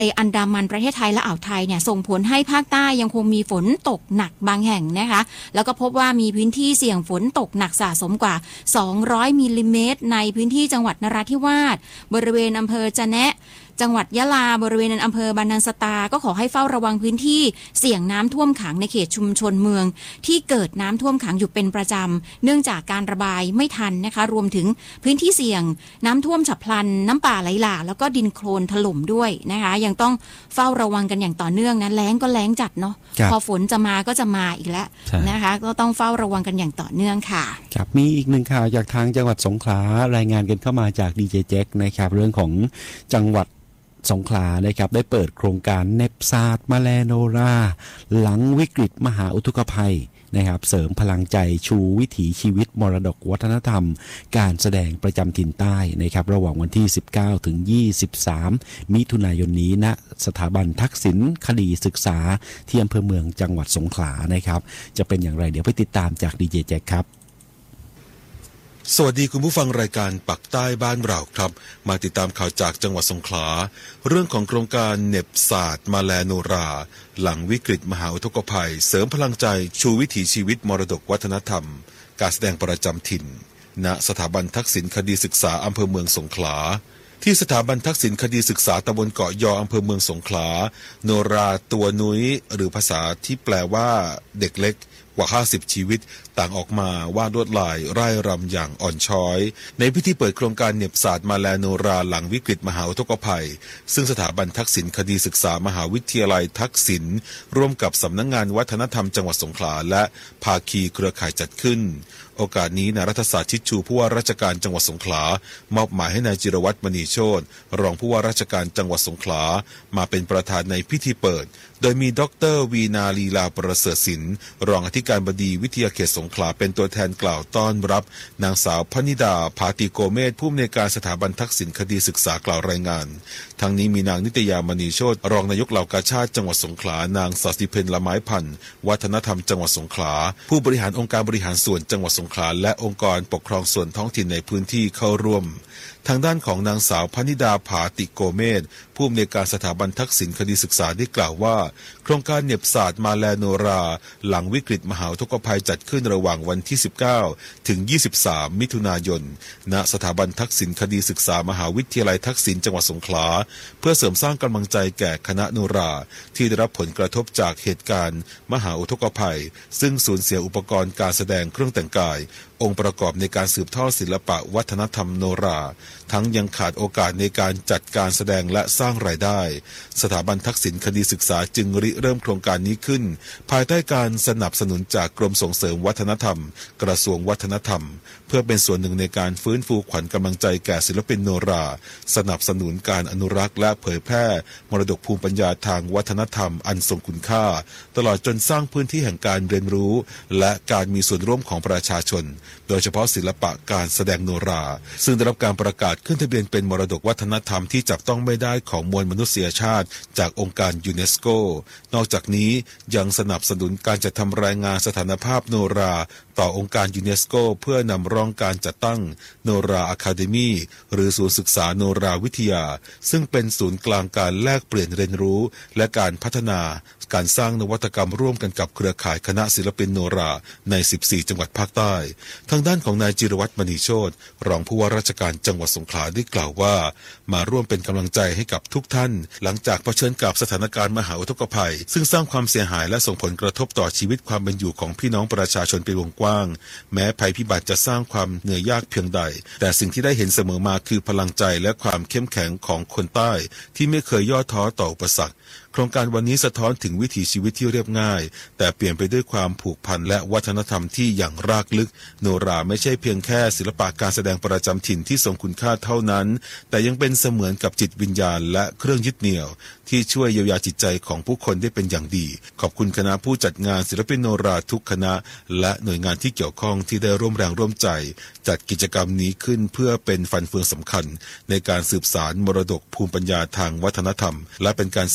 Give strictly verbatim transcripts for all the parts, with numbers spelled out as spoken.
อันดามันประเทศไทยและอ่าวไทยเนี่ยส่งผลให้ภาคใต้ยังคงมีฝนตกหนักบางแห่งนะคะแล้วก็พบว่ามีพื้นที่เสี่ยงฝนตกหนักสะสมกว่าสองร้อยมิลลิเมตรในพื้นที่จังหวัดนราธิวาสบริเวณอำเภอจะแนะจังหวัดยะลาบริเวณอำเภอบรรนังสตาก็ขอให้เฝ้าระวังพื้นที่เสี่ยงน้ำท่วมขังในเขตชุมชนเมืองที่เกิดน้ำท่วมขังอยู่เป็นประจำเนื่องจากการระบายไม่ทันนะคะรวมถึงพื้นที่เสี่ยงน้ำท่วมฉับพลันน้ำป่าไหลหลากแล้วก็ดินโคลนถล่มด้วยนะคะยังต้องเฝ้าระวังกันอย่างต่อเนื่องนะแล้งก็แล้งจัดเนาะพอฝนจะมาก็จะมาอีกแล้วนะคะก็ต้องเฝ้าระวังกันอย่างต่อเนื่องค่ะครับมีอีกหนึ่งข่าวจากทางจังหวัดสงขลารายงานกันเข้ามาจากดีเจแจ็คนะครับเรื่องของจังหวัดสงขลานะครับได้เปิดโครงการเน็บศาสตร์มาแลโนราหลังวิกฤตมหาอุทกภัยนะครับเสริมพลังใจชูวิถีชีวิตมรดกวัฒนธรรมการแสดงประจำถิ่นใต้นะครับระหว่างวันที่สิบเก้าถึงยี่สิบสามมิถุนายนนี้ณสถาบันทักษิณคดีศึกษาที่อำเภอเมืองจังหวัดสงขลานะครับจะเป็นอย่างไรเดี๋ยวไปติดตามจากดีเจแจ็คครับสวัสดีคุณผู้ฟังรายการปักใต้บ้านเราครับมาติดตามข่าวจากจังหวัดสงขลาเรื่องของโครงการเน็บศาสตร์มาแลโนราหลังวิกฤตมหาอุทกภัยเสริมพลังใจชูวิถีชีวิตมรดกวัฒนธรรมการแสดงประจำถิ่นณสถาบันทักษิณคดีศึกษาอำเภอเมืองสงขลาที่สถาบันทักษิณคดีศึกษาตำบลเกาะยออำเภอเมืองสงขลาโนราตัวนุ้ยหรือภาษาที่แปลว่าเด็กเล็กกว่าห้าสิบชีวิตต่างออกมาวาดลวดลายไร่รำอย่างอ่อนช้อยในพิธีเปิดโครงการเน็บศาสตร์มาแลโนราหลังวิกฤตมหาอุทกภัยซึ่งสถาบันทักษิณคดีศึกษามหาวิทยาลัยทักษิณร่วมกับสำนักงานวัฒนธรรมจังหวัดสงขลาและภาคีเครือข่ายจัดขึ้นโอกาสนี้นายรัฐศาสตร์ชิดชูผู้ว่าราชการจังหวัดสงขลามอบหมายให้นายจิรวัตรมณีโชติรองผู้ว่าราชการจังหวัดสงขลามาเป็นประธานในพิธีเปิดโดยมีดร.วีนาลีลาประเสริฐศิลป์รองอธิการบดีวิทยาเขตสงขลาเป็นตัวแทนกล่าวต้อนรับนางสาวพนิดาภาติโกเมศผู้อำนวยการสถาบันทักษิณคดีศึกษากล่าวรายงานทั้งนี้มีนางนิตยามณีโชติรองนายกเหล่ากาชาดจังหวัดสงขลานางศศิเพญละไม้พันธ์วัฒนธรรมจังหวัดสงขลาผู้บริหารองค์การบริหารส่วนจังหวัดสงขลาและองค์กรปกครองส่วนท้องถิ่นในพื้นที่เข้าร่วมทางด้านของนางสาวพนิดาภาติโกเมศผู้อำนวยการสถาบันทักษิณคดีศึกษาได้กล่าวว่าโครงการเน็บศาสตร์มาแลโนราหลังวิกฤตมหาอุทกภัยจัดขึ้นระหว่างวันที่สิบเก้าถึงยี่สิบสามมิถุนายนณสถาบันทักษิณคดีศึกษามหาวิทยาลัยทักษิณจังหวัดสงขลาเพื่อเสริมสร้างกำลังใจแก่คณะโนราที่ได้รับผลกระทบจากเหตุการณ์มหาอุทกภัยซึ่งสูญเสียอุปกรณ์การแสดงเครื่องแต่งกายองค์ประกอบในการสืบทอดศิลปะวัฒนธรรมโนราทั้งยังขาดโอกาสในการจัดการแสดงและสร้างรายได้สถาบันทักษิณคดีศึกษาจึงริเริ่มโครงการนี้ขึ้นภายใต้การสนับสนุนจากกรมส่งเสริมวัฒนธรรมกระทรวงวัฒนธรรมเพื่อเป็นส่วนหนึ่งในการฟื้นฟูขวัญกำลังใจแก่ศิลปินโนราสนับสนุนการอนุรักษ์และเผยแพร่มรดกภูมิปัญญาทางวัฒนธรรมอันทรงคุณค่าตลอดจนสร้างพื้นที่แห่งการเรียนรู้และการมีส่วนร่วมของประชาชนโดยเฉพาะศิลปะการแสดงโนราซึ่งได้รับการประกาศขึ้นทะเบียนเป็นมรดกวัฒนธรรมที่จับต้องไม่ได้ของมวลมนุษยชาติจากองค์การยูเนสโกนอกจากนี้ยังสนับสนุนการจัดทำรายงานสถานภาพโนราต่อองค์การยูเนสโกเพื่อนำร่องการจัดตั้งโนราอะคาเดมีหรือศูนย์ศึกษาโนราวิทยาซึ่งเป็นศูนย์กลางการแลกเปลี่ยนเรียนรู้และการพัฒนาการสร้างนวัตกรรมร่วมกันกับเครือข่ายคณะศิลปินโนราในสิบสี่จังหวัดภาคใต้ทางด้านของนายจิรวัตรมณีโชติรองผู้ว่าราชการจังหวัดสงขลาได้กล่าวว่ามาร่วมเป็นกำลังใจให้กับทุกท่านหลังจากเผชิญกับสถานการณ์มหาอุทกภัยซึ่งสร้างความเสียหายและส่งผลกระทบต่อชีวิตความเป็นอยู่ของพี่น้องประชาชนเป็นวงกว้างแม้ภัยพิบัติจะสร้างความเหนื่อยยากเพียงใดแต่สิ่งที่ได้เห็นเสมอมาคือพลังใจและความเข้มแข็งของคนใต้ที่ไม่เคยย่อท้อต่ออุปสรรคโครงการวันนี้สะท้อนถึงวิถีชีวิตที่เรียบง่ายแต่เปลี่ยนไปด้วยความผูกพันและวัฒนธรรมที่อย่างรากลึกโนราไม่ใช่เพียงแค่ศิลปะการแสดงประจำถิ่นที่ทรงคุณค่าเท่านั้นแต่ยังเป็นเสมือนกับจิตวิญญาณและเครื่องยึดเหนี่ยวที่ช่วยเยียวยาจิตใจของผู้คนได้เป็นอย่างดีขอบคุณคณะผู้จัดงานศิลปินโนราทุกคณะและหน่วยงานที่เกี่ยวข้องที่ได้ร่วมแรงร่วมใจจัดกิจกรรมนี้ขึ้นเพื่อเป็นฟันเฟืองสำคัญในการสืบสานมรดกภูมิปัญญาทางวัฒนธรรมและเป็นการสร้างพื้นที่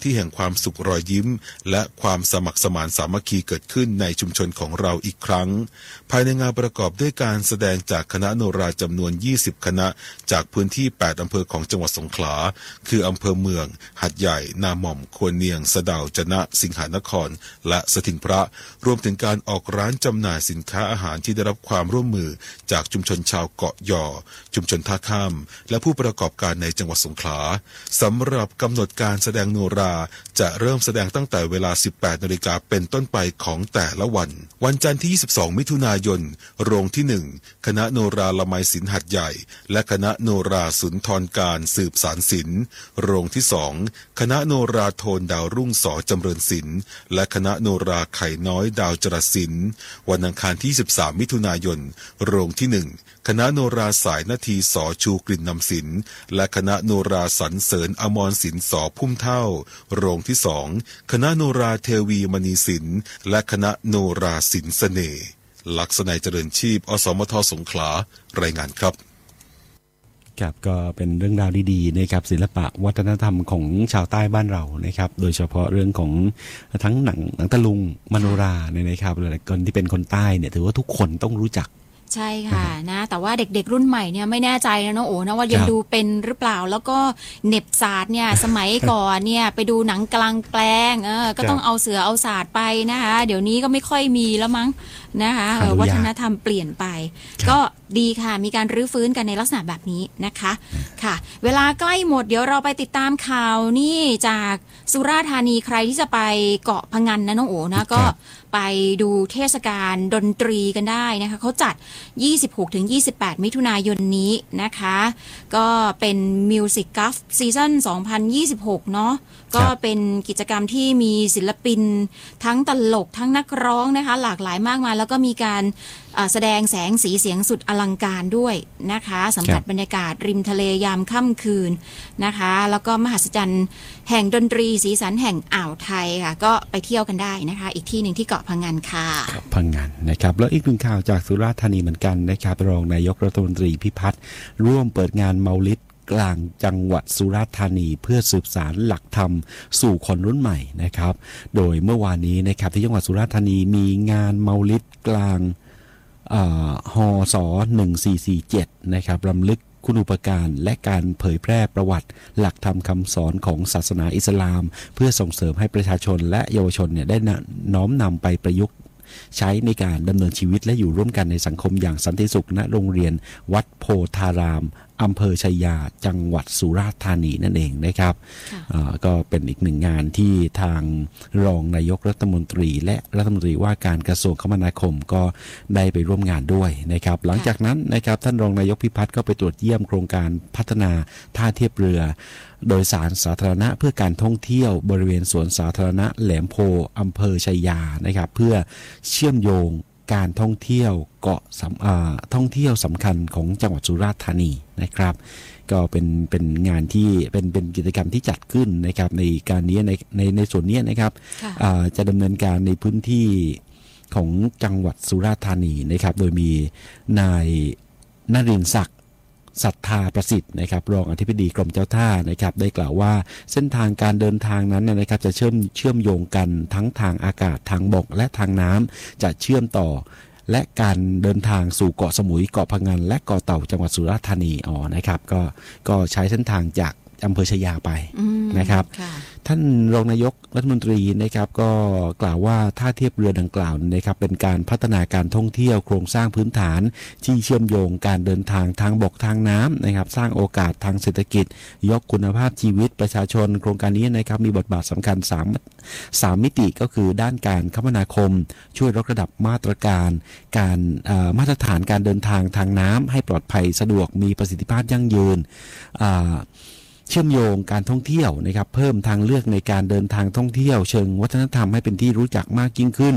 ที่แห่งความสุขรอยยิ้มและความสมัครสมานสามัคคีเกิดขึ้นในชุมชนของเราอีกครั้งภายในงานประกอบด้วยการแสดงจากคณะโนราจำนวนยี่สิบคณะจากพื้นที่แปดอำเภอของจังหวัดสงขลาคืออำเภอเมืองหัดใหญ่นาหม่อมควรเนียงสะเดาจะนะสิงหานครและสถิงพระรวมถึงการออกร้านจำหน่ายสินค้าอาหารที่ได้รับความร่วมมือจากชุมชนชาวเกาะยอชุมชนท่าข้ามและผู้ประกอบการในจังหวัดสงขลาสำหรับกำหนดการแสดงโนราจะเริ่มแสดงตั้งแต่เวลา สิบแปดนาฬิกา นเป็นต้นไปของแต่ละวันวันจันทร์ที่ยี่สิบสองมิถุนายนโรงที่หนึ่งคณะโนราละไมศิลป์หัดใหญ่และคณะโนราสุนทรการสืบสารศิลป์โรงที่สองคณะโนราโทนดาวรุ่งสอจำเริญศิลป์และคณะโนราไข่น้อยดาวจรัสศิลป์วันอังคารที่สิบสามมิถุนายนโรงที่หนึ่งคณะโนราสายนาทีสอชูกลิ่นนำศิลป์และคณะโนราสรรเสริญอมรศิลป์สอพุ่มเท่าโรงที่สองคณะโนราเทวีมณีศิลป์และคณะโนราศิลป์เสน่ห์ลักษณัยเจริญชีพอสมทสงขลารายงานครับครับก็เป็นเรื่องราวดีๆนะครับศิลปะวัฒนธรรมของชาวใต้บ้านเรานะครับโดยเฉพาะเรื่องของทั้งหนังหนังตะลุงมโนราเนี่ยนะครับหลายคนที่เป็นคนใต้เนี่ยถือว่าทุกคนต้องรู้จักใช่ค่ะนะแต่ว่าเด็กๆรุ่นใหม่เนี่ยไม่แน่ใจนะน้องโอ๋นะว่ายังดูเป็นหรือเปล่าแล้วก็เน็บศาสตร์เนี่ยสมัยก่อนเนี่ยไปดูหนังกลางแปลงเออก็ต้องเอาเสือเอาศาสตร์ไปนะคะเดี๋ยวนี้ก็ไม่ค่อยมีแล้วมั้งนะคะวัฒนธรรมเปลี่ยนไปก็ดีค่ะมีการรื้อฟื้นกันในลักษณะแบบนี้นะคะค่ะเวลาใกล้หมดเดี๋ยวเราไปติดตามข่าวนี่จากสุราษฎร์ธานีใครที่จะไปเกาะพะงันนะน้องโอ๋นะก็ไปดูเทศกาลดนตรีกันได้นะคะเขาจัด ยี่สิบหกถึงยี่สิบแปด มิถุนายนนี้นะคะก็เป็น Music Gulf Season สองพันยี่สิบหกเนาะก็เป็นกิจกรรมที่มีศิลปินทั้งตลกทั้งนักร้องนะคะหลากหลายมากมายแล้วก็มีการแสดงแสงสีเสียงสุดอลังการด้วยนะคะสัมผัสบรรยากาศริมทะเลยามค่ำคืนนะคะแล้วก็มหัศจรรย์แห่งดนตรีสีสันแห่งอ่าวไทยค่ะก็ไปเที่ยวกันได้นะคะอีกที่หนึ่งที่เกาะพะงันค่ะพะงันนะครับแล้วอีกหนึ่งข่าวจากสุราษฎร์ธานีเหมือนกันนะครับรองนายกรัฐมนตรีพิพัฒน์ร่วมเปิดงานเมาลิดกลางจังหวัดสุราษฎร์ธานีเพื่อสืบสานหลักธรรมสู่คนรุ่นใหม่นะครับโดยเมื่อวานนี้นะครับที่จังหวัดสุราษฎร์ธานีมีงานเมาลิดกลางฮศหนึ่งสี่สี่เจ็ดนะครับรำลึกคุณูปการและการเผยแพร่ประวัติหลักธรรมคำสอนของศาสนาอิสลามเพื่อส่งเสริมให้ประชาชนและเยาวชนเนี่ยได้น้อมนำไปประยุกต์ใช้ในการดำเนินชีวิตและอยู่ร่วมกันในสังคมอย่างสันติสุขณโรงเรียนวัดโพธารามอำเภอชัยยาจังหวัดสุราษฎร์ธานีนั่นเองนะครับก็เป็นอีกหนึ่งงานที่ทางรองนายกรัฐมนตรีและรัฐมนตรีว่าการกระทรวงคมนาคมก็ได้ไปร่วมงานด้วยนะครับหลังจากนั้นนะครับท่านรองนายกพิพัฒน์ก็ไปตรวจเยี่ยมโครงการพัฒนาท่าเทียบเรือโดยสารสาธารณะเพื่อการท่องเที่ยวบริเวณสวนสาธารณะแหลมโพอำเภอชัยยานะครับเพื่อเชื่อมโยงการท่องเที่ยวเกาะท่องเที่ยวสำคัญของจังหวัดสุราษฎร์ธานีนะครับก็เป็นเป็นงานที่เป็นเป็นกิจกรรมที่จัดขึ้นนะครับในการนี้ในในในส่วนนี้นะครับจะดำเนินการในพื้นที่ของจังหวัดสุราษฎร์ธานีนะครับโดยมีนายนรินทร์ศักดิ์ศรัทธาประสิทธิ์นะครับรองอธิบดีกรมเจ้าท่านะครับได้กล่าวว่าเส้นทางการเดินทางนั้นนะครับจะเชื่อมเชื่อมโยงกันทั้งทางอากาศทางบกและทางน้ำจะเชื่อมต่อและการเดินทางสู่เกาะสมุยเกาะพะงันและเกาะเต่าจังหวัดสุราษฎร์ธานีอ๋อนะครับก็ก็ใช้เส้นทางจากอำเภอชัยยาไปนะครับท่านรองนายกรัฐมนตรีนะครับก็กล่าวว่าท่าเทียบเรือดังกล่าวนะครับเป็นการพัฒนาการท่องเที่ยวโครงสร้างพื้นฐานที่เชื่อมโยงการเดินทางทางบกทางน้ำนะครับสร้างโอกาสทางเศรษฐกิจยกคุณภาพชีวิตประชาชนโครงการนี้นะครับมีบทบาทสำคัญสามสามมิติก็คือด้านการคมนาคมช่วยยกระดับมาตรการการมาตรฐานการเดินทางทางน้ำให้ปลอดภัยสะดวกมีประสิทธิภาพยั่งยืนเชื่อมโยงการท่องเที่ยวนะครับเพิ่มทางเลือกในการเดินทางท่องเที่ยวเชิงวัฒนธรรมให้เป็นที่รู้จักมากยิ่งขึ้น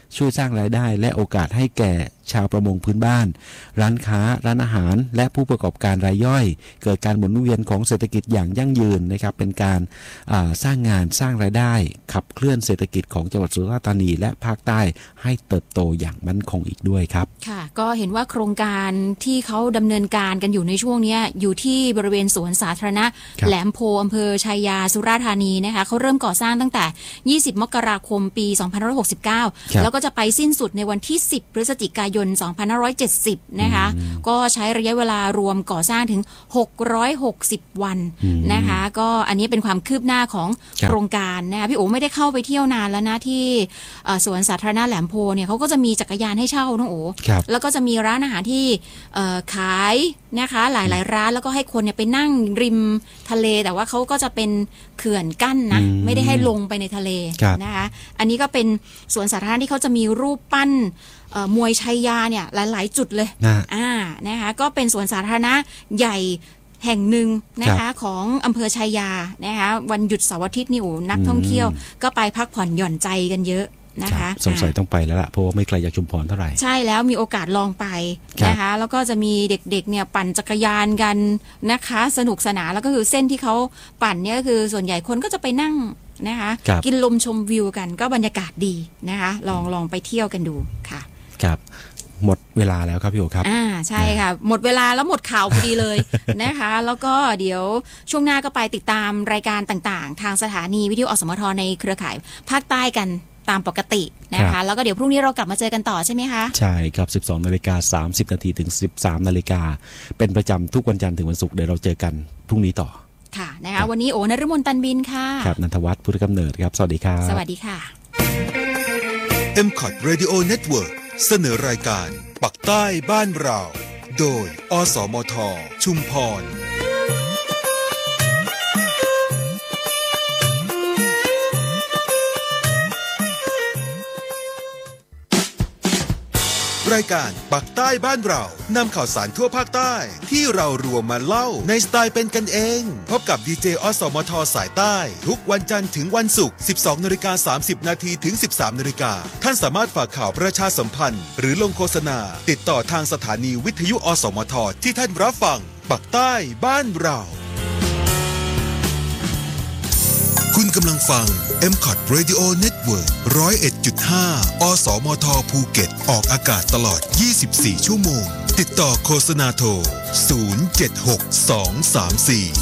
ช่วยสร้างรายได้และโอกาสให้แก่ชาวประมงพื้นบ้านร้านค้าร้านอาหารและผู้ประกอบการรายย่อยเกิดการหมุนเวียนของเศรษฐกิจอย่างยั่งยืนนะครับเป็นการสร้างงานสร้างรายได้ขับเคลื่อนเศรษฐกิจของจังหวัดสุราษฎร์ธานีและภาคใต้ให้เติบโตอย่างมั่นคงอีกด้วยครับค่ะก็เห็นว่าโครงการที่เขาดำเนินการกันอยู่ในช่วงนี้อยู่ที่บริเวณสวนสาธารณะแหลมโพอำเภอชัยยาสุราษฎร์ธานีนะคะเขาเริ่มก่อสร้างตั้งแต่ยี่สิบมกราคมปีสองพันห้าร้อยหกสิบเก้าแล้วก็จะไปสิ้นสุดในวันที่สิบพฤศจิกายนสองพันห้าร้อยเจ็ดสิบนะคะก็ใช้ระยะเวลารวมก่อสร้างถึงหกร้อยหกสิบวันนะคะก็อันนี้เป็นความคืบหน้าของโครงการนะคะพี่โอ๋ไม่ได้เข้าไปเที่ยวนานแล้วนะที่สวนสาธารณะแหลมโพเนี่ยเขาก็จะมีจักรยานให้เช่าน้องโอ๋แล้วก็จะมีร้านอาหารที่ขายนะคะหลายๆร้านแล้วก็ให้คนเนี่ยไปนั่งริมทะเลแต่ว่าเขาก็จะเป็นเขื่อนกั้นนะไม่ได้ให้ลงไปในทะเลนะคะอันนี้ก็เป็นสวนสาธารณะที่เขาจะมีรูปปั้นมวยชัยยาเนี่ยหลายๆจุดเลยอ่านะคะก็เป็นสวนสาธารณะใหญ่แห่งหนึ่งนะคะของอำเภอชัยยานะคะวันหยุดเสาร์อาทิตย์นี่โอ้นักท่องเที่ยวก็ไปพักผ่อนหย่อนใจกันเยอะนะคะสงสัยต้องไปแล้วล่ะเพราะว่าไม่ไกลจากชุมพรเท่าไหร่ใช่แล้วมีโอกาสลองไปนะคะแล้วก็จะมีเด็กๆเนี่ยปั่นจักรยานกันนะคะสนุกสนานแล้วก็คือเส้นที่เขาปั่นเนี่ยก็คือส่วนใหญ่คนก็จะไปนั่งนะคะกินลมชมวิวกันก็บรรยากาศดีนะคะลองลองไปเที่ยวกันดูค่ะครับหมดเวลาแล้วครับพี่โอครับอ่าใช่ค่ะหมดเวลาแล้วหมดข่าวพอดีเลย นะคะแล้วก็เดี๋ยวช่วงหน้าก็ไปติดตามรายการต่างๆทางสถานีวิทยุอสมทในเครือข่ายภาคใต้กันตามปกตินะคะแล้วก็เดี๋ยวพรุ่งนี้เรากลับมาเจอกันต่อใช่ไหมคะใช่ครับ สิบสองนาฬิกาสามสิบนาทีถึง สิบสามนาฬิกาเป็นประจำทุกวันจันทร์ถึงวันศุกร์เดี๋ยวเราเจอกันพรุ่งนี้ต่อค่ะนะคะวันนี้โอนฤมลตันบินค่ะครับนันทวัฒน์พุทธกำเนิดครับสวัสดีครับสวัสดีค่ะเอ็ม คอท Radio Network เสนอรายการปักใต้บ้านเราโดยอสมทชุมพรรายการปักใต้บ้านเรานำข่าวสารทั่วภาคใต้ที่เรารวมมาเล่าในสไตล์เป็นกันเองพบกับดีเจอสมทสายใต้ทุกวันจันทร์ถึงวันศุกร์ สิบสองนาฬิกาสามสิบนาทีถึง สิบสามนาฬิกาท่านสามารถฝากข่าวประชาสัมพันธ์หรือลงโฆษณาติดต่อทางสถานีวิทยุอสมทที่ท่านรับฟังปักใต้บ้านเราคุณกำลังฟัง เอ็ม คอท Radio Network หนึ่งศูนย์เอ็ดจุดห้า อสมทภูเก็ตออกอากาศตลอดยี่สิบสี่ชั่วโมงติดต่อโฆษณาโทรศูนย์ เจ็ด หก สอง สาม สี่